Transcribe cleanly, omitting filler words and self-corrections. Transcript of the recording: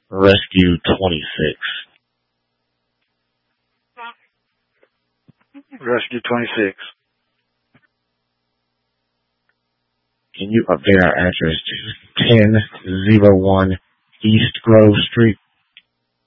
Rescue 26. Rescue 26. Can you update our address to 1001 East Grove Street?